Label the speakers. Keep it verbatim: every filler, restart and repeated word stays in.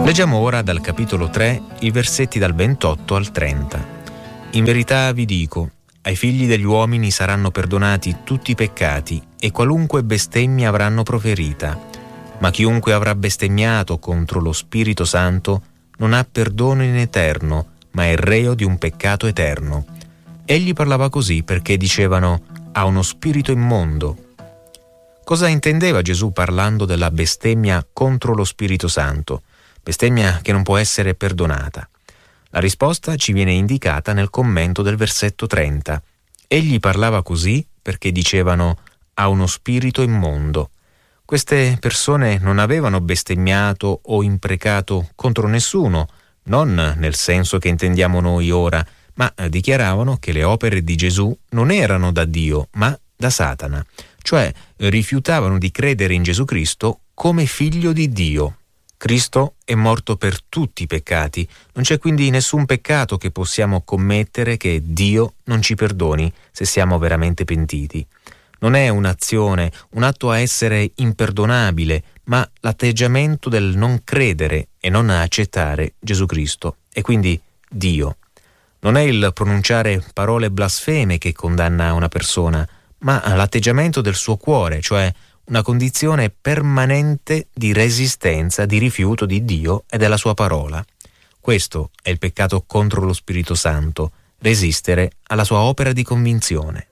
Speaker 1: Leggiamo ora dal capitolo tre i versetti dal ventotto al trenta. In verità vi dico, ai figli degli uomini saranno perdonati tutti i peccati e qualunque bestemmia avranno proferita, ma chiunque avrà bestemmiato contro lo Spirito Santo non ha perdono in eterno, ma è reo di un peccato eterno. Egli parlava così perché dicevano: ha uno spirito immondo. Cosa intendeva Gesù parlando della bestemmia contro lo Spirito Santo? Bestemmia che non può essere perdonata. La risposta ci viene indicata nel commento del versetto trenta. Egli parlava così perché dicevano: ha uno spirito immondo. Queste persone non avevano bestemmiato o imprecato contro nessuno, non nel senso che intendiamo noi ora, ma dichiaravano che le opere di Gesù non erano da Dio, ma da Satana, cioè rifiutavano di credere in Gesù Cristo come figlio di Dio. Cristo è morto per tutti i peccati, non c'è quindi nessun peccato che possiamo commettere che Dio non ci perdoni se siamo veramente pentiti. Non è un'azione, un atto a essere imperdonabile, ma l'atteggiamento del non credere e non accettare Gesù Cristo, e quindi Dio. Non è il pronunciare parole blasfeme che condanna una persona, ma l'atteggiamento del suo cuore, cioè una condizione permanente di resistenza, di rifiuto di Dio e della sua parola. Questo è il peccato contro lo Spirito Santo, resistere alla sua opera di convinzione.